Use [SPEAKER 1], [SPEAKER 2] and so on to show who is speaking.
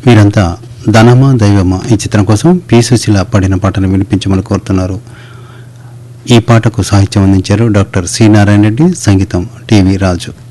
[SPEAKER 1] మీరంతా ధనమా దైవమా ఈ చిత్రం కోసం పి సుశీల పాడిన పాటను వినిపించమని కోరుతున్నారు. ఈ పాటకు సాహిత్యం అందించారు డాక్టర్ సి నారాయణ రెడ్డి, సంగీతం టివి రాజు.